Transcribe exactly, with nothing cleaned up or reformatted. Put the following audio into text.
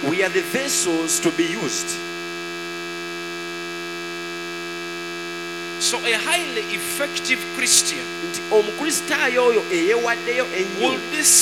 We are the vessels to be used. So a highly effective Christian Nti omukristaayo oyo eyeewaddeyo ennyo will this